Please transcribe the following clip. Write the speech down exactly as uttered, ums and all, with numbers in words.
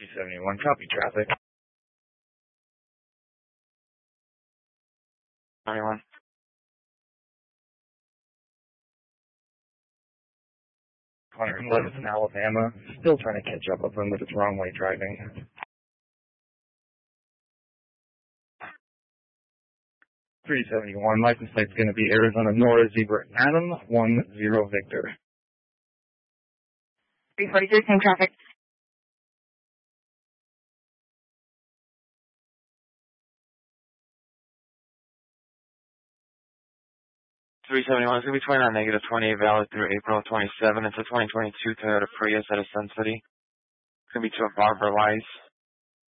three seventy-one, copy traffic. Anyone? one eleven in Alabama, still trying to catch up with him with his wrong way driving. three seventy-one, license plate's going to be Arizona Nora Zebra Adam, one zero Victor. three forty-three, same traffic. three seventy-one, it's going to be twenty-nine negative twenty-eight, valid through April twenty-seventh. It's a twenty twenty-two Toyota Prius at a Sun City. It's going to be to a Barbara Weiss.